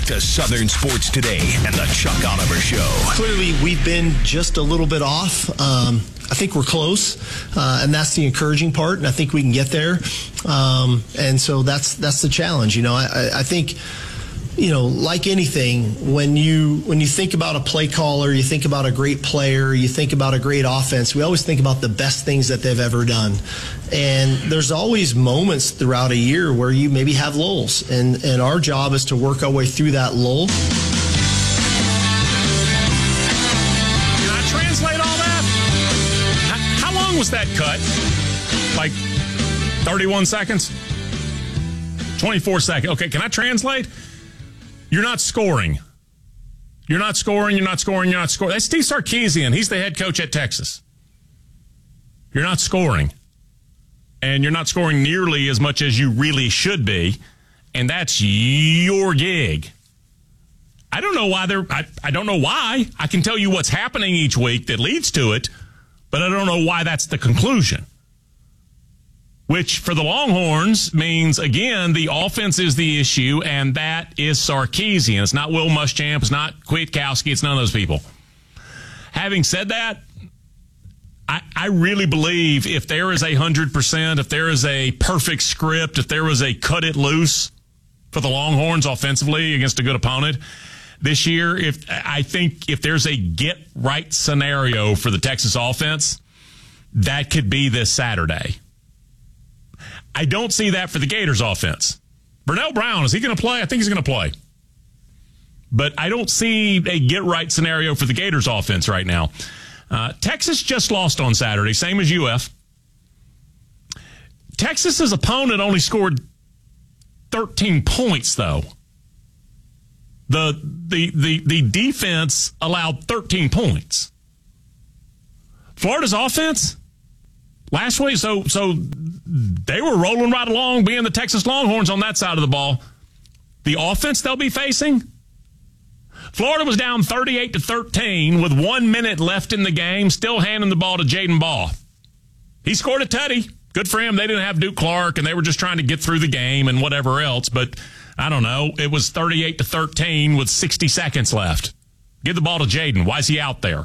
to Southern Sports Today and the Chuck Oliver Show. Clearly, we've been just a little bit off. I think we're close, and that's the encouraging part, and I think we can get there. And so that's the challenge. I think, like anything, when you think about a play caller, you think about a great player, you think about a great offense, we always think about the best things that they've ever done. And there's always moments throughout a year where you maybe have lulls, and our job is to work our way through that lull. Can I translate all that? How long was that cut? Like 31 seconds? 24 seconds. Okay, can I translate? You're not scoring. You're not scoring. That's Steve Sarkisian. He's the head coach at Texas. You're not scoring. And you're not scoring nearly as much as you really should be. And that's your gig. I don't know why I don't know why. I can tell you what's happening each week that leads to it, but I don't know why that's the conclusion. Which, for the Longhorns, means, again, the offense is the issue, and that is Sarkisian. It's not Will Muschamp. It's not Kwiatkowski. It's none of those people. Having said that, I really believe if there is 100%, if there is a perfect script, if there was a cut it loose for the Longhorns offensively against a good opponent this year, I think if there's a get-right scenario for the Texas offense, that could be this Saturday. I don't see that for the Gators offense. Vernell Brown, is he going to play? I think he's going to play. But I don't see a get-right scenario for the Gators offense right now. Texas just lost on Saturday, same as UF. Texas's opponent only scored 13 points, though. The defense allowed 13 points. Florida's offense last week, so they were rolling right along, being the Texas Longhorns on that side of the ball. The offense they'll be facing, Florida was down 38-13 with 1 minute left in the game, still handing the ball to Jaden Baugh. He scored a tutty. Good for him. They didn't have Duke Clark, and they were just trying to get through the game and whatever else. But I don't know. It was 38-13 with 60 seconds left. Give the ball to Jaden. Why is he out there?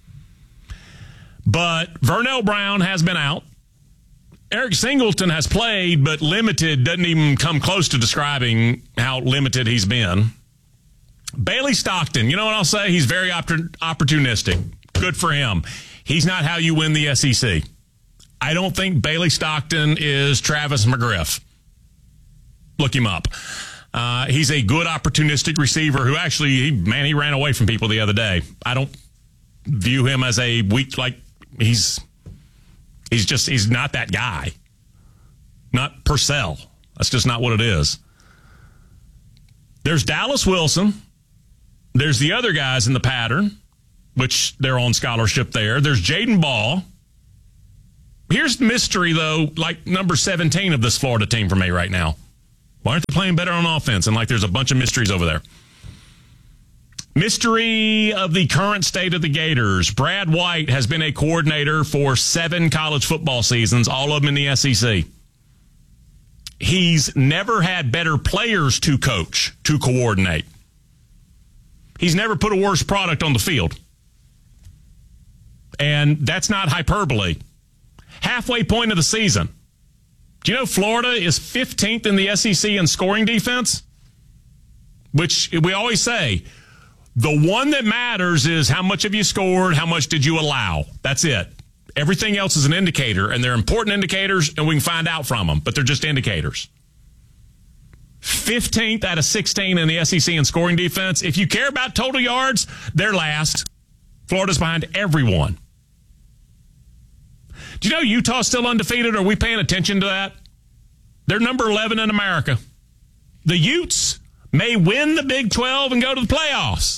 But Vernell Brown has been out. Eric Singleton has played, but limited doesn't even come close to describing how limited he's been. Bailey Stockton, you know what I'll say? He's very opportunistic. Good for him. He's not how you win the SEC. I don't think Bailey Stockton is Travis McGriff. Look him up. He's a good opportunistic receiver who actually, he ran away from people the other day. I don't view him as a weak, like, he's not that guy. Not Purcell. That's just not what it is. There's Dallas Wilson. There's the other guys in the pattern, which they're on scholarship there. There's Jaden Baugh. Here's the mystery, though, like number 17 of this Florida team for me right now. Why aren't they playing better on offense? And like there's a bunch of mysteries over there. Mystery of the current state of the Gators. Brad White has been a coordinator for 7 college football seasons, all of them in the SEC. He's never had better players to coach, to coordinate. He's never put a worse product on the field. And that's not hyperbole. Halfway point of the season. Do you know Florida is 15th in the SEC in scoring defense? Which we always say, the one that matters is how much have you scored, how much did you allow. That's it. Everything else is an indicator, and they're important indicators, and we can find out from them, but they're just indicators. 15th out of 16 in the SEC in scoring defense. If you care about total yards, they're last. Florida's behind everyone. Do you know Utah's still undefeated? Are we paying attention to that? They're number 11 in America. The Utes may win the Big 12 and go to the playoffs.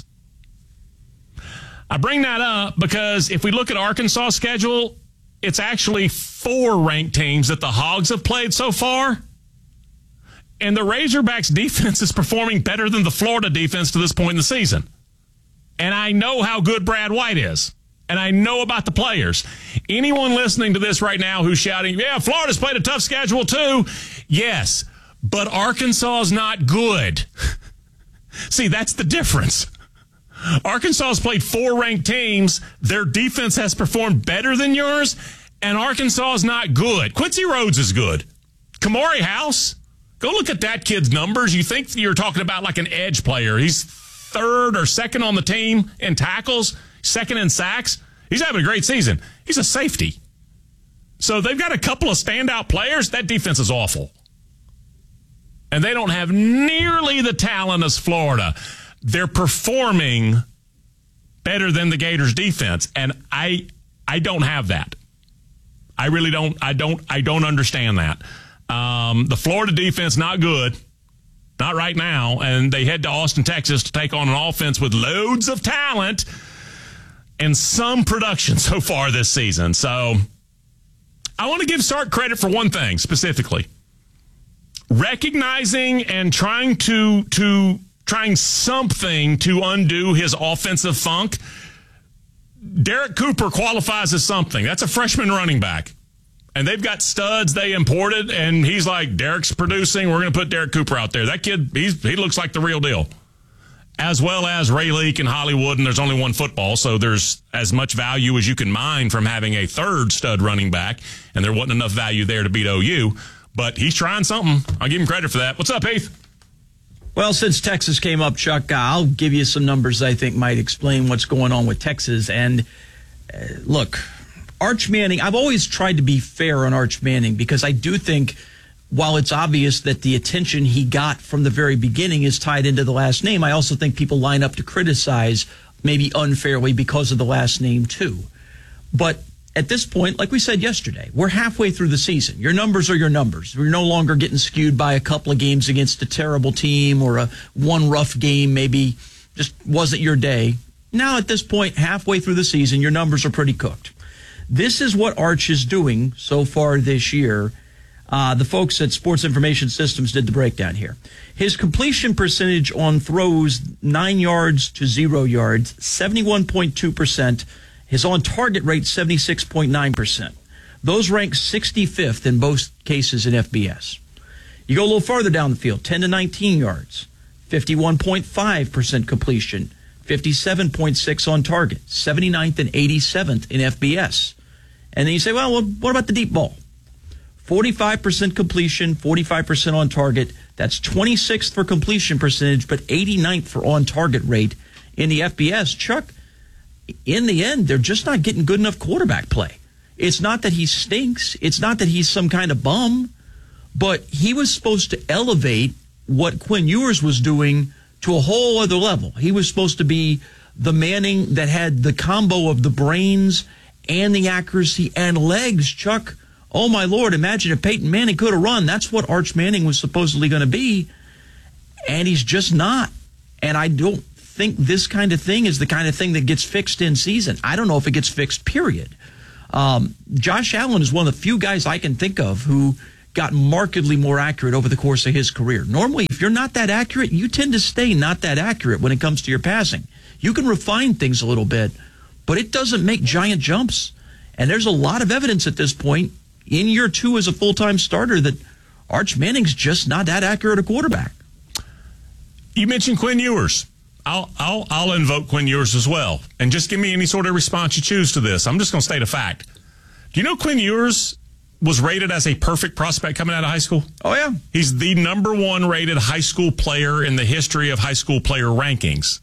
I bring that up because if we look at Arkansas' schedule, it's actually 4 ranked teams that the Hogs have played so far. And the Razorbacks' defense is performing better than the Florida defense to this point in the season. And I know how good Brad White is. And I know about the players. Anyone listening to this right now who's shouting, yeah, Florida's played a tough schedule too. Yes, but Arkansas is not good. See, that's the difference. Arkansas has played 4 ranked teams. Their defense has performed better than yours, and Arkansas is not good. Quincy Rhodes is good. Kamari House, go look at that kid's numbers. You think you're talking about like an edge player. He's 3rd or 2nd on the team in tackles, 2nd in sacks. He's having a great season. He's a safety. So they've got a couple of standout players. That defense is awful. And they don't have nearly the talent as Florida. They're performing better than the Gators defense. And I don't have that. I really don't. I don't understand that. The Florida defense, not good. Not right now. And they head to Austin, Texas to take on an offense with loads of talent and some production so far this season. So I want to give Sark credit for one thing specifically. Recognizing and trying something to undo his offensive funk. Derek Cooper qualifies as something. That's a freshman running back. And they've got studs they imported, and he's like, Derek's producing. We're going to put Derek Cooper out there. That kid, he looks like the real deal. As well as Ray Leak and Hollywood, and there's only one football, so there's as much value as you can mine from having a 3rd stud running back, and there wasn't enough value there to beat OU. But he's trying something. I'll give him credit for that. What's up, Heath? Well, since Texas came up, Chuck, I'll give you some numbers I think might explain what's going on with Texas. And look, Arch Manning, I've always tried to be fair on Arch Manning because I do think while it's obvious that the attention he got from the very beginning is tied into the last name, I also think people line up to criticize maybe unfairly because of the last name too. But at this point, like we said yesterday, we're halfway through the season. Your numbers are your numbers. We're no longer getting skewed by a couple of games against a terrible team or a one rough game maybe just wasn't your day. Now at this point, halfway through the season, your numbers are pretty cooked. This is what Arch is doing so far this year. The folks at Sports Information Systems did the breakdown here. His completion percentage on throws 9 yards to 0 yards, 71.2%. His on-target rate, 76.9%. Those rank 65th in both cases in FBS. You go a little farther down the field, 10 to 19 yards, 51.5% completion, 57.6 on target, 79th and 87th in FBS. And then you say, well, what about the deep ball? 45% completion, 45% on target. That's 26th for completion percentage, but 89th for on-target rate in the FBS. Chuck, in the end, they're just not getting good enough quarterback play. It's not that he stinks. It's not that he's some kind of bum. But he was supposed to elevate what Quinn Ewers was doing to a whole other level. He was supposed to be the Manning that had the combo of the brains and the accuracy and legs. Chuck, oh my Lord, imagine if Peyton Manning could have run. That's what Arch Manning was supposedly going to be. And he's just not. And I don't think this kind of thing is the kind of thing that gets fixed in season. I don't know if it gets fixed, period. Josh Allen is one of the few guys I can think of who got markedly more accurate over the course of his career. Normally, if you're not that accurate, you tend to stay not that accurate when it comes to your passing. You can refine things a little bit, but it doesn't make giant jumps. And there's a lot of evidence at this point in year 2 as a full-time starter that Arch Manning's just not that accurate a quarterback. You mentioned Quinn Ewers. I'll invoke Quinn Ewers as well. And just give me any sort of response you choose to this. I'm just going to state a fact. Do you know Quinn Ewers was rated as a perfect prospect coming out of high school? Oh, yeah. He's the number 1 rated high school player in the history of high school player rankings.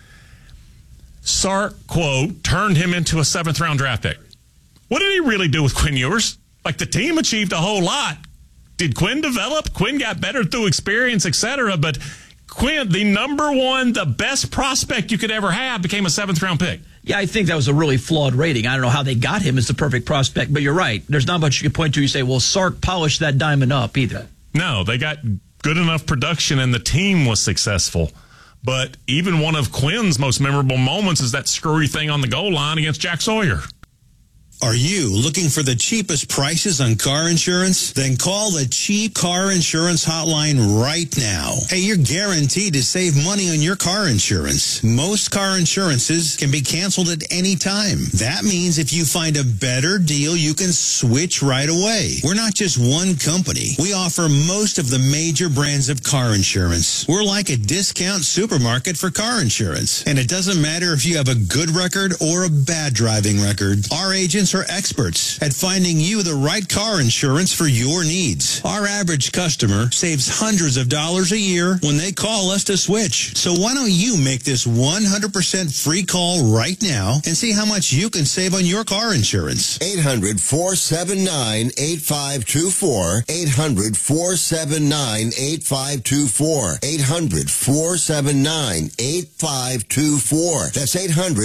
Sark, quote, turned him into a 7th-round draft pick. What did he really do with Quinn Ewers? Like, the team achieved a whole lot. Did Quinn develop? Quinn got better through experience, etc., but Quinn, the number 1, the best prospect you could ever have, became a 7th-round pick. Yeah, I think that was a really flawed rating. I don't know how they got him as the perfect prospect, but you're right. There's not much you can point to. You say, well, Sark polished that diamond up either. No, they got good enough production and the team was successful. But even one of Quinn's most memorable moments is that screwy thing on the goal line against Jack Sawyer. Are you looking for the cheapest prices on car insurance? Then call the Cheap Car Insurance Hotline right now. Hey, you're guaranteed to save money on your car insurance. Most car insurances can be canceled at any time. That means if you find a better deal, you can switch right away. We're not just one company. We offer most of the major brands of car insurance. We're like a discount supermarket for car insurance. And it doesn't matter if you have a good record or a bad driving record. Our agents are experts at finding you the right car insurance for your needs. Our average customer saves hundreds of dollars a year when they call us to switch. So why don't you make this 100% free call right now and see how much you can save on your car insurance? 800-479-8524. 800-479-8524. 800-479-8524. That's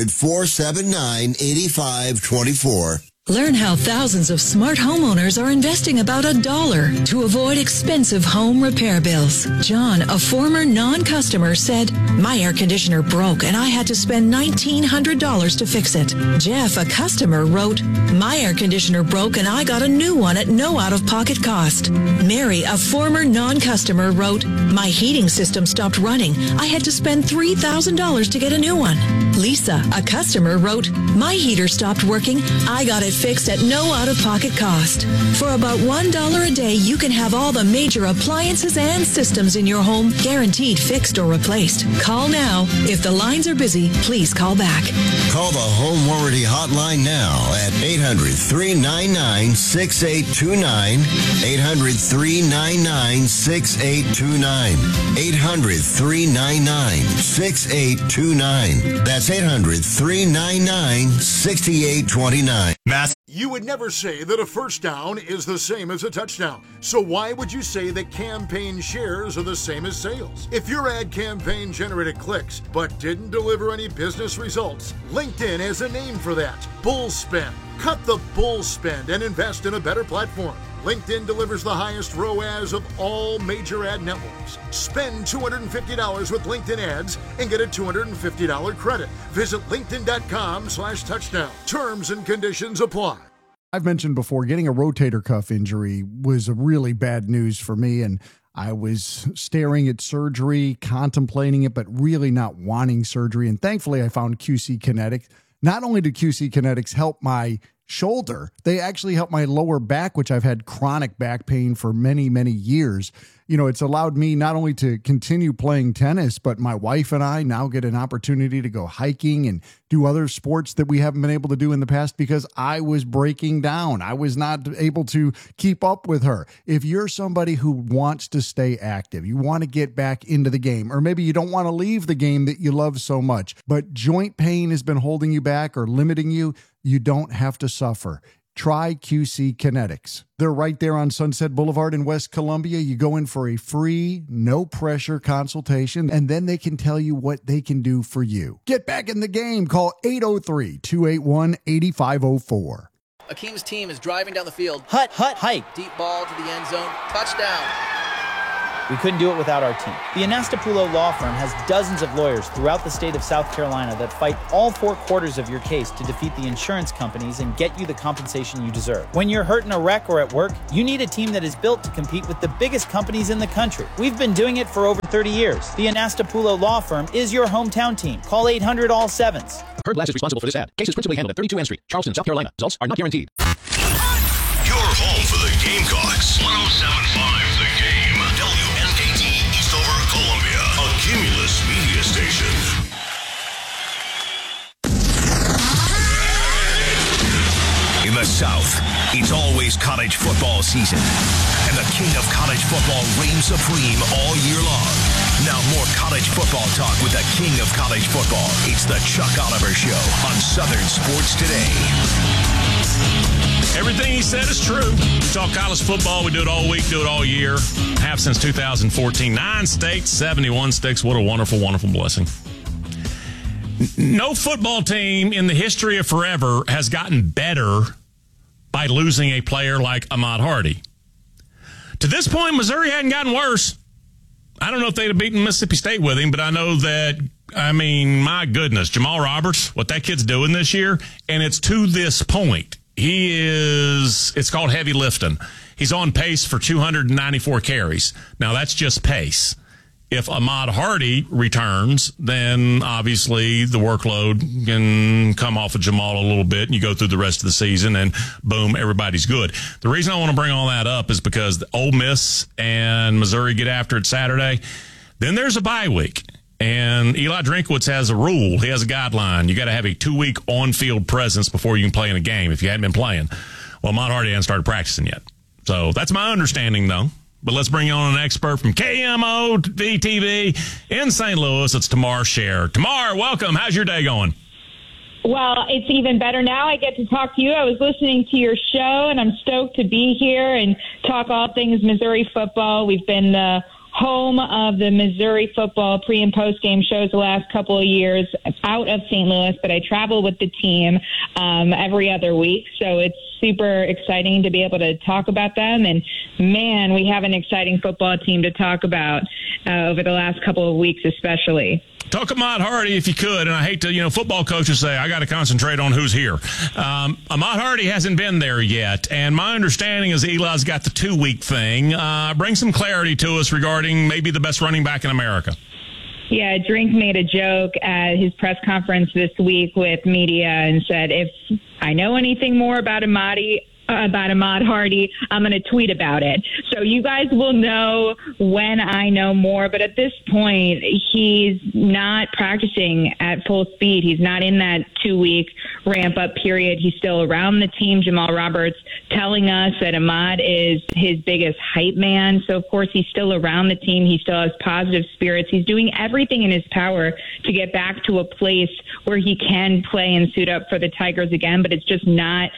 800-479-8524. Learn how thousands of smart homeowners are investing about $1 to avoid expensive home repair bills. John, a former non-customer, said, "My air conditioner broke and I had to spend $1,900 to fix it." Jeff, a customer, wrote, "My air conditioner broke and I got a new one at no out-of-pocket cost." Mary, a former non-customer, wrote, "My heating system stopped running. I had to spend $3,000 to get a new one." Lisa, a customer, wrote, "My heater stopped working. I got it fixed at no out-of-pocket cost." For about $1 a day, you can have all the major appliances and systems in your home guaranteed fixed or replaced. Call now. If the lines are busy, please call back. Call the Home Warranty Hotline now at 800-399-6829. 800-399-6829. 800-399-6829. That's 800-399-6829. Math. You would never say that a first down is the same as a touchdown. So why would you say that campaign shares are the same as sales? If your ad campaign generated clicks but didn't deliver any business results, LinkedIn has a name for that: bull spend. Cut the bull spend and invest in a better platform. LinkedIn delivers the highest ROAS of all major ad networks. Spend $250 with LinkedIn ads and get a $250 credit. Visit linkedin.com/touchdown. Terms and conditions apply. I've mentioned before, getting a rotator cuff injury was a really bad news for me, and I was staring at surgery, contemplating it, but really not wanting surgery. And thankfully, I found QC Kinetics. Not only did QC Kinetics help my shoulder, they actually helped my lower back, which I've had chronic back pain for many, many years. You know, it's allowed me not only to continue playing tennis, but my wife and I now get an opportunity to go hiking and do other sports that we haven't been able to do in the past because I was breaking down. I was not able to keep up with her. If you're somebody who wants to stay active, you want to get back into the game, or maybe you don't want to leave the game that you love so much, but joint pain has been holding you back or limiting you, you don't have to suffer. Try QC Kinetics. They're right there on Sunset Boulevard in West Columbia. You go in for a free, no-pressure consultation, and then they can tell you what they can do for you. Get back in the game. Call 803-281-8504. Akeem's team is driving down the field. Hut, hike. Deep ball to the end zone. Touchdown. We couldn't do it without our team. The Anastapoulo Law Firm has dozens of lawyers throughout the state of South Carolina that fight all 4 quarters of your case to defeat the insurance companies and get you the compensation you deserve. When you're hurt in a wreck or at work, you need a team that is built to compete with the biggest companies in the country. We've been doing it for over 30 years. The Anastapoulo Law Firm is your hometown team. Call 800-ALL-7s. Heard Glass is responsible for this ad. Case is principally handled at 32 Ann Street, Charleston, South Carolina. Results are not guaranteed. Your home for the Gamecocks. 107.5 The Game. WNKT Eastover, Columbia. A Cumulus media station. In the South, it's always college football season. And the king of college football reigns supreme all year long. Now more college football talk with the king of college football. It's the Chuck Oliver Show on Southern Sports Today. Everything he said is true. We talk college football. We do it all week, do it all year. Have since 2014. 9 states, 71 states. What a wonderful, wonderful blessing. No football team in the history of forever has gotten better by losing a player like Ahmad Hardy. To this point, Missouri hadn't gotten worse. I don't know if they'd have beaten Mississippi State with him, but I know that, I mean, my goodness, Jamal Roberts, what that kid's doing this year, and it's to this point. it's called heavy lifting. He's on pace for 294 carries. Now, that's just pace. If Ahmad Hardy returns, then obviously the workload can come off of Jamal a little bit, and you go through the rest of the season, and boom, everybody's good. The reason I want to bring all that up is because the Ole Miss and Missouri get after it Saturday. Then there's a bye week, and Eli Drinkwitz has a rule. He has a guideline. You got to have a 2-week on-field presence before you can play in a game if you hadn't been playing. Well, Ahmad Hardy hasn't started practicing yet. So that's my understanding, though. But let's bring on an expert from KMOV-TV in St. Louis. It's Tamar Scher. Tamar, welcome. How's your day going? Well, it's even better now. I get to talk to you. I was listening to your show, and I'm stoked to be here and talk all things Missouri football. We've been the home of the Missouri football pre- and post-game shows the last couple of years out of St. Louis, but I travel with the team every other week, so it's super exciting to be able to talk about them. And, man, we have an exciting football team to talk about over the last couple of weeks especially. Talk Ahmad Hardy if you could, and I hate to, football coaches say, I got to concentrate on who's here. Ahmad Hardy hasn't been there yet, and my understanding is Eli's got the 2-week thing. Bring some clarity to us regarding maybe the best running back in America. Yeah, Drink made a joke at his press conference this week with media and said, if I know anything more about Ahmad Hardy, I'm going to tweet about it. So you guys will know when I know more. But at this point, he's not practicing at full speed. He's not in that 2-week ramp-up period. He's still around the team. Jamal Roberts telling us that Ahmad is his biggest hype man. So, of course, he's still around the team. He still has positive spirits. He's doing everything in his power to get back to a place where he can play and suit up for the Tigers again, but it's just not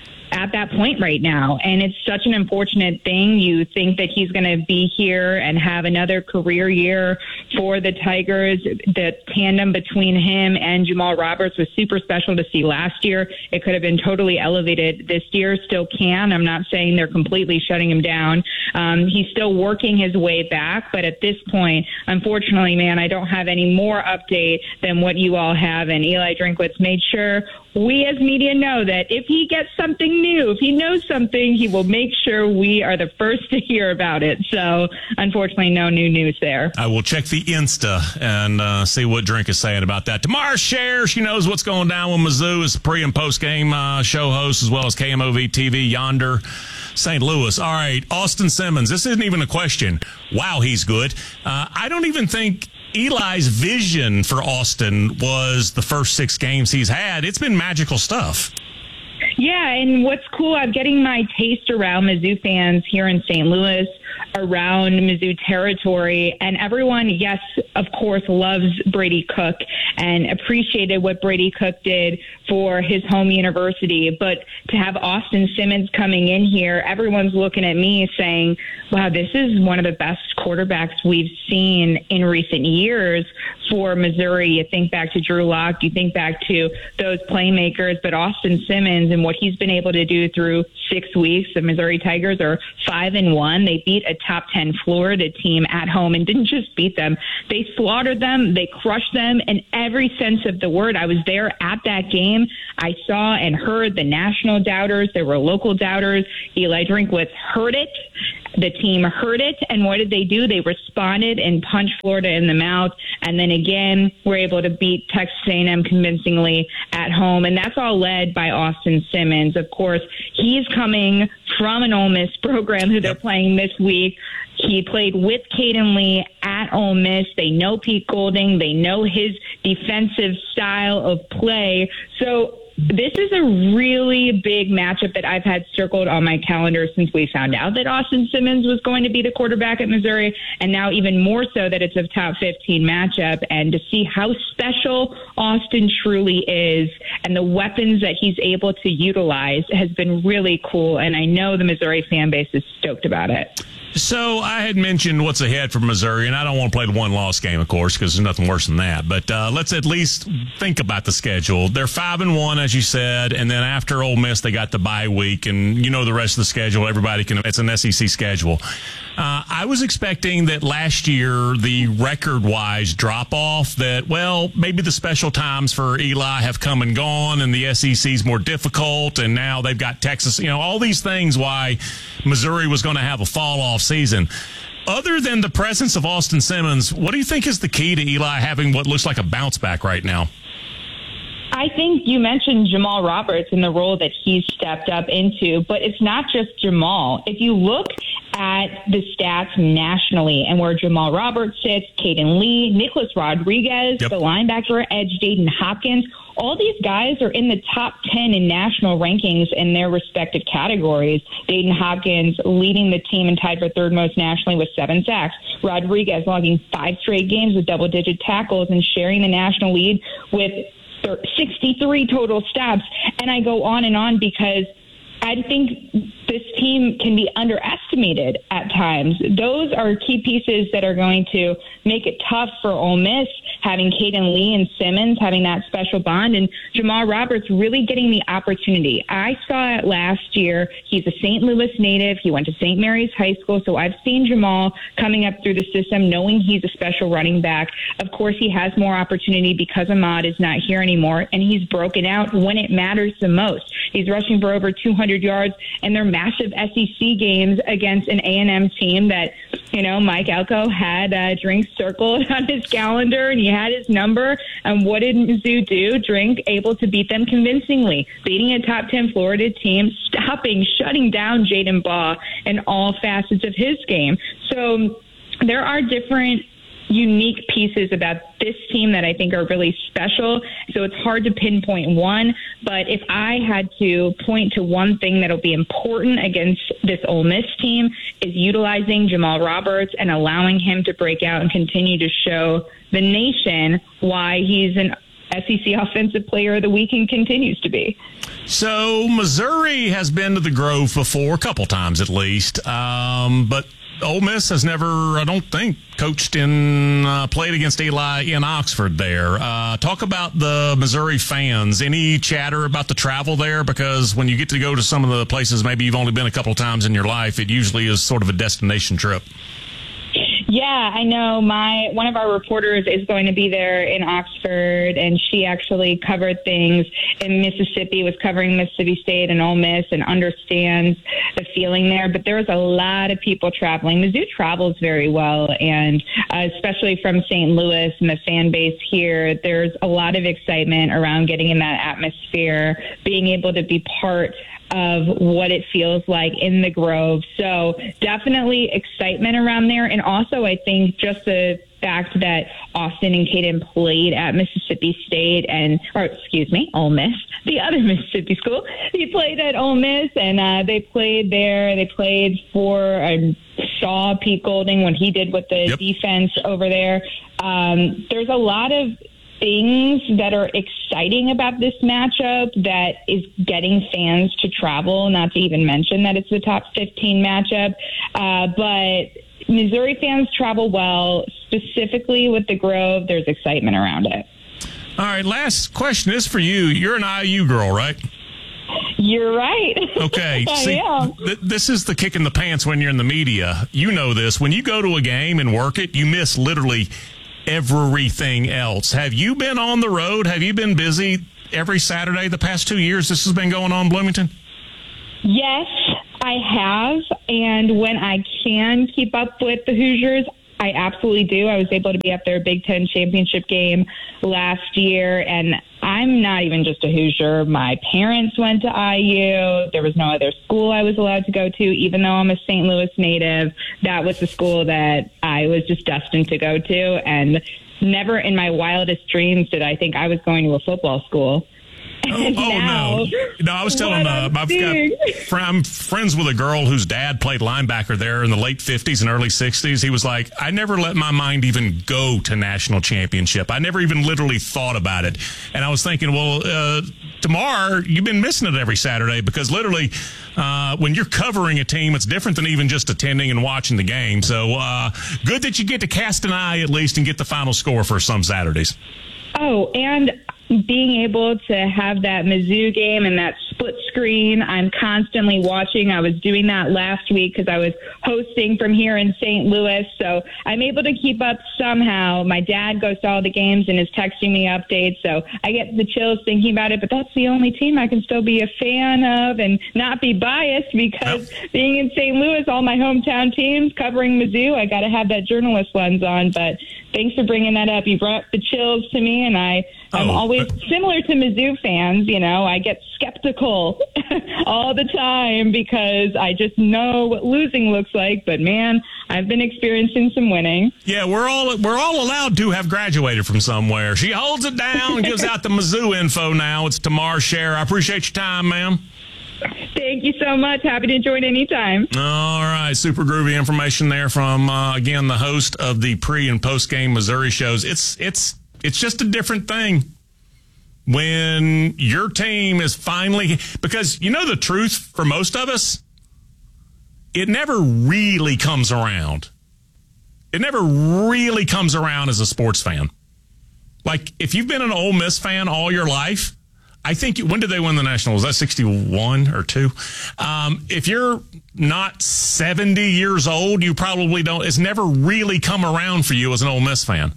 at that point right now. And it's such an unfortunate thing. You think that he's going to be here and have another career year for the Tigers. The tandem between him and Jamal Roberts was super special to see last year. It could have been totally elevated this year. Still can. I'm not saying they're completely shutting him down. He's still working his way back. But at this point, unfortunately, man, I don't have any more update than what you all have. And Eli Drinkwitz made sure we as media know that if he gets something new, if he knows something, he will make sure we are the first to hear about it. So, unfortunately, no new news there. I will check the Insta and see what Drink is saying about that. Tamar Scher, she knows what's going down with Mizzou as pre- and post-game show host, as well as KMOV-TV yonder, St. Louis. All right, Austin Simmons. This isn't even a question. Wow, he's good. I don't even think Eli's vision for Austin was the first 6 games he's had. It's been magical stuff. Yeah, and what's cool, I'm getting my taste around Mizzou fans here in St. Louis, around Mizzou territory, and everyone, yes, of course, loves Brady Cook and appreciated what Brady Cook did for his home university. But to have Austin Simmons coming in here, everyone's looking at me saying, wow, this is one of the best quarterbacks we've seen in recent years for Missouri. You think back to Drew Lock, you think back to those playmakers, but Austin Simmons and what he's been able to do through 6 weeks. The Missouri Tigers are 5-1. They beat a top 10 Florida team at home and didn't just beat them. They slaughtered them. They crushed them in every sense of the word. I was there at that game. I saw and heard the national doubters. There were local doubters. Eli Drinkwitz heard it. The team heard it, and what did they do? They responded and punched Florida in the mouth, and then again were able to beat Texas A&M convincingly at home, and that's all led by Austin Simmons. Of course, he's coming from an Ole Miss program who they're playing this week. He played with Caden Lee at Ole Miss. They know Pete Golding. They know his defensive style of play. So this is a really big matchup that I've had circled on my calendar since we found out that Austin Simmons was going to be the quarterback at Missouri, and now even more so that it's a top 15 matchup. And to see how special Austin truly is and the weapons that he's able to utilize has been really cool, and I know the Missouri fan base is stoked about it. So I had mentioned what's ahead for Missouri, and I don't want to play the one-loss game, of course, because there's nothing worse than that. But let's at least think about the schedule. They're 5-1, as you said, and then after Ole Miss, they got the bye week, and you know the rest of the schedule. Everybody can. It's an SEC schedule. I was expecting that last year, the record-wise drop-off, that, well, maybe the special times for Eli have come and gone, and the SEC's more difficult, and now they've got Texas. All these things why Missouri was going to have a fall-off season. Other than the presence of Austin Simmons, what do you think is the key to Eli having what looks like a bounce back right now? I think you mentioned Jamal Roberts and the role that he's stepped up into, but it's not just Jamal. If you look at the stats nationally and where Jamal Roberts sits, Caden Lee, Nicholas Rodriguez, the linebacker edge Dayton Hopkins, all these guys are in the top 10 in national rankings in their respective categories. Dayton Hopkins leading the team and tied for third most nationally with 7 sacks. Rodriguez logging 5 straight games with double-digit tackles and sharing the national lead with 63 total stops. And I go on and on because I think this team can be underestimated at times. Those are key pieces that are going to make it tough for Ole Miss, having Caden Lee and Simmons having that special bond, and Jamal Roberts really getting the opportunity. I saw it last year. He's a St. Louis native. He went to St. Mary's High School, so I've seen Jamal coming up through the system, knowing he's a special running back. Of course, he has more opportunity because Ahmad is not here anymore, and he's broken out when it matters the most. He's rushing for over 200 yards, and they're massive SEC games against an A&M team that, Mike Elko had drinks circled on his calendar, and he had his number. And what did Mizzou do? Drink able to beat them convincingly, beating a top 10 Florida team, shutting down Jaden Baugh in all facets of his game. So there are different unique pieces about this team that I think are really special. So it's hard to pinpoint one, but if I had to point to one thing that'll be important against this Ole Miss team is utilizing Jamal Roberts and allowing him to break out and continue to show the nation why he's an SEC Offensive Player of the Week and continues to be. So Missouri has been to the Grove before, a couple times at least, but Ole Miss has never, I don't think, played against Eli in Oxford there. Talk about the Missouri fans. Any chatter about the travel there? Because when you get to go to some of the places maybe you've only been a couple of times in your life, it usually is sort of a destination trip. Yeah, I know. One of our reporters is going to be there in Oxford, and she actually covered things in Mississippi, was covering Mississippi State and Ole Miss, and understands the feeling there. But there's a lot of people traveling. Mizzou travels very well, and especially from St. Louis and the fan base here, there's a lot of excitement around getting in that atmosphere, being able to be part of what it feels like in the Grove. So definitely excitement around there. And also I think just the fact that Austin and Caden played at Mississippi State Ole Miss, the other Mississippi school. He played at Ole Miss, and they played there. They played for saw Pete Golding when he did with the defense over there. There's a lot of things that are exciting about this matchup that is getting fans to travel, not to even mention that it's the top 15 matchup. But Missouri fans travel well, specifically with the Grove. There's excitement around it. All right, last question is for you. You're an IU girl, right? You're right. Okay. This is the kick in the pants when you're in the media. You know this. When you go to a game and work it, you miss literally everything else. Have you been on the road? Have you been busy every Saturday the past 2 years this has been going on in Bloomington? Yes, I have. And when I can keep up with the Hoosiers, I absolutely do. I was able to be at their Big Ten championship game last year, and I'm not even just a Hoosier. My parents went to IU. There was no other school I was allowed to go to, even though I'm a St. Louis native. That was the school that I was just destined to go to, and never in my wildest dreams did I think I was going to a football school. No, I was telling I'm friends with a girl whose dad played linebacker there in the late 50s and early 60s. He was like, I never let my mind even go to national championship. I never even literally thought about it. And I was thinking, well, tomorrow you've been missing it every Saturday, because literally when you're covering a team, it's different than even just attending and watching the game. So good that you get to cast an eye at least and get the final score for some Saturdays. Oh, and being able to have that Mizzou game and that split screen. I'm constantly watching. I was doing that last week because I was hosting from here in St. Louis. So I'm able to keep up somehow. My dad goes to all the games and is texting me updates. So I get the chills thinking about it, but that's the only team I can still be a fan of and not be biased because being in St. Louis, all my hometown teams covering Mizzou, I got to have that journalist lens on. But thanks for bringing that up. You brought the chills to me, and I'm always similar to Mizzou fans. You know, I get skeptical all the time because I just know what losing looks like. But man, I've been experiencing some winning. Yeah, we're all allowed to have graduated from somewhere. She holds it down and gives out the Mizzou info now. It's Tamar Scher. I appreciate your time, ma'am. Thank you so much. Happy to join anytime. All right. Super groovy information there from, again, the host of the pre- and post-game Missouri shows. It's just a different thing when your team is finally – because you know the truth for most of us, it never really comes around. It never really comes around as a sports fan. Like, if you've been an Ole Miss fan all your life – I think, when did they win the National? Was that 61 or 2? If you're not 70 years old, you probably don't. It's never really come around for you as an Ole Miss fan.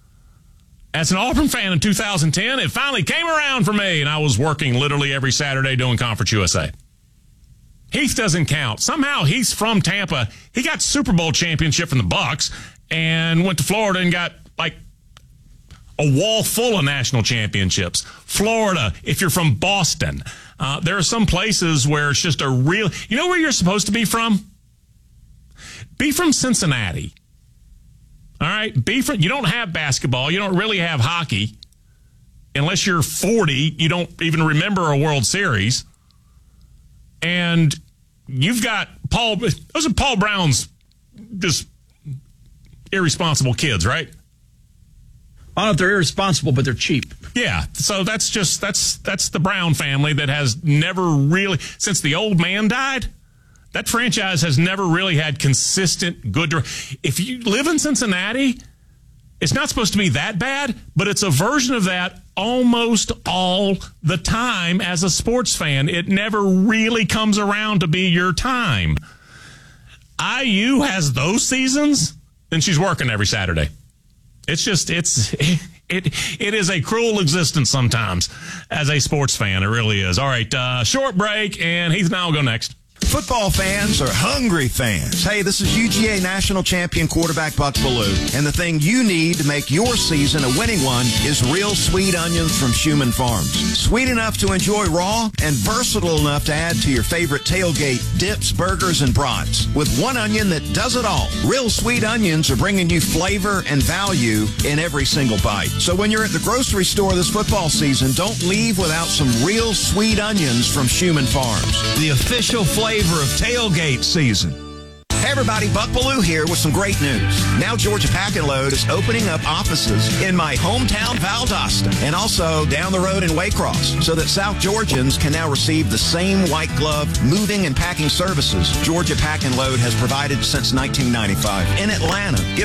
As an Auburn fan in 2010, it finally came around for me, and I was working literally every Saturday doing Conference USA. Heath doesn't count. Somehow he's from Tampa. He got Super Bowl championship from the Bucs and went to Florida and got, like, a wall full of national championships. Florida, if you're from Boston. There are some places where it's just a real... You know where you're supposed to be from? Be from Cincinnati. All right? You don't have basketball. You don't really have hockey. Unless you're 40, you don't even remember a World Series. And you've got Paul... Those are Paul Brown's just irresponsible kids, right? I don't know if they're irresponsible, but they're cheap. Yeah, so that's the Brown family that has never really, since the old man died, that franchise has never really had consistent good. If you live in Cincinnati, it's not supposed to be that bad, but it's a version of that almost all the time as a sports fan. It never really comes around to be your time. IU has those seasons, and she's working every Saturday. It's just, it is a cruel existence sometimes as a sports fan. It really is. All right, short break, and Heath and I will go next. Football fans are hungry fans. Hey, this is UGA national champion quarterback Buck Bellew, and the thing you need to make your season a winning one is real sweet onions from Schumann Farms. Sweet enough to enjoy raw and versatile enough to add to your favorite tailgate dips, burgers, and brats. With one onion that does it all, real sweet onions are bringing you flavor and value in every single bite. So when you're at the grocery store this football season, don't leave without some real sweet onions from Schumann Farms. The official flavor of tailgate season. Hey everybody, Buck Bellew here with some great news. Now Georgia Pack and Load is opening up offices in my hometown Valdosta and also down the road in Waycross so that South Georgians can now receive the same white glove moving and packing services Georgia Pack and Load has provided since 1995. In Atlanta, give